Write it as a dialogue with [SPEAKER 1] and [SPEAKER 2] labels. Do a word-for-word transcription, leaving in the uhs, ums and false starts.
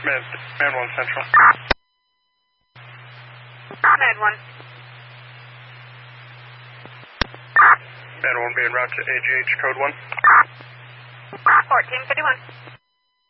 [SPEAKER 1] Med, Med one Central.
[SPEAKER 2] Med one.
[SPEAKER 1] Med one being route to A G H code one.
[SPEAKER 2] fourteen fifty-one.